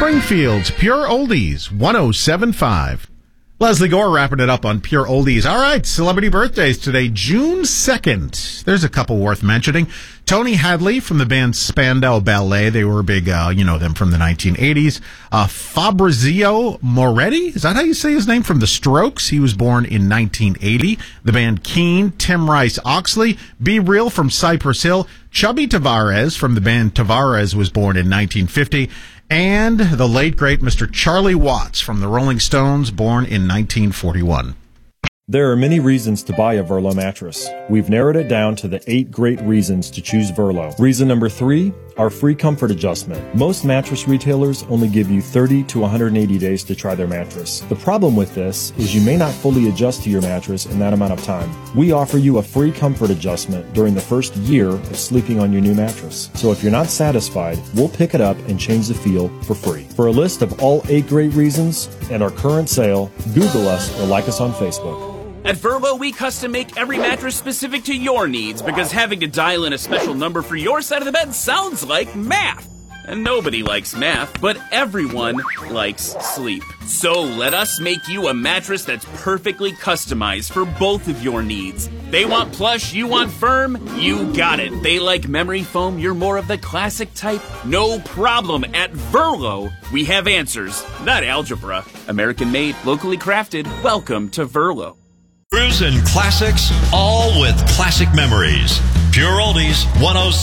Springfield's Pure Oldies 107.5. Leslie Gore wrapping it up on Pure Oldies. All right, celebrity birthdays today, June 2nd. There's a couple worth mentioning. Tony Hadley from the band Spandau Ballet. They were big, them from the 1980s. Fabrizio Moretti, is that how you say his name? From the Strokes. He was born in 1980. The band Keane, Tim Rice Oxley. Be Real from Cypress Hill. Chubby Tavares from the band Tavares was born in 1950. And the late, great Mr. Charlie Watts from the Rolling Stones, born in 1941. There are many reasons to buy a Verlo mattress. We've narrowed it down to the 8 great reasons to choose Verlo. Reason number 3, our free comfort adjustment. Most mattress retailers only give you 30 to 180 days to try their mattress. The problem with this is you may not fully adjust to your mattress in that amount of time. We offer you a free comfort adjustment during the first year of sleeping on your new mattress. So if you're not satisfied, we'll pick it up and change the feel for free. For a list of all 8 great reasons and our current sale, Google us or like us on Facebook. At Verlo, we custom make every mattress specific to your needs because having to dial in a special number for your side of the bed sounds like math. And nobody likes math, but everyone likes sleep. So let us make you a mattress that's perfectly customized for both of your needs. They want plush, you want firm, you got it. They like memory foam, you're more of the classic type. No problem. At Verlo, we have answers, not algebra. American made, locally crafted. Welcome to Verlo. Cruise and classics, all with classic memories. Pure Oldies 106.